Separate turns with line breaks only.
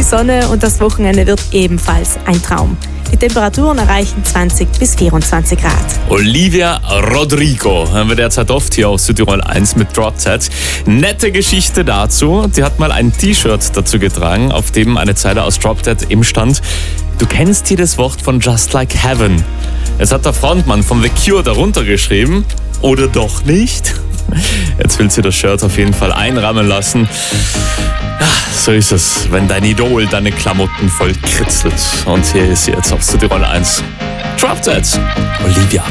die Sonne und das Wochenende wird ebenfalls ein Traum. Die Temperaturen erreichen 20 bis 24 Grad.
Olivia Rodrigo haben wir derzeit oft hier auf Südtirol 1 mit Drop Dead. Nette Geschichte dazu. Die hat mal ein T-Shirt dazu getragen, auf dem eine Zeile aus Drop Dead im stand: Du kennst jedes Wort von Just Like Heaven. Es hat der Frontmann von The Cure darunter geschrieben. Oder doch nicht? Jetzt will sie das Shirt auf jeden Fall einrahmen lassen. So ist es, wenn dein Idol deine Klamotten voll kritzelt. Und hier ist sie jetzt auf Südtirol 1. Drop Dead, Olivia.